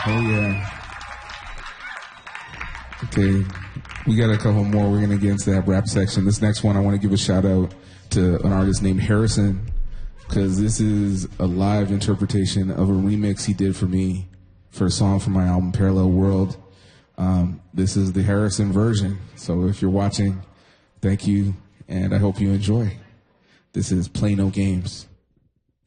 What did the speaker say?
Oh, yeah. Okay, we got a couple more. We're going to get into that rap section. This next one, I want to give a shout out to an artist named Harrison, because this is a live interpretation of a remix he did for me for a song from my album Parallel World. This is the Harrison version. So if you're watching, thank you, and I hope you enjoy. This is Play No Games.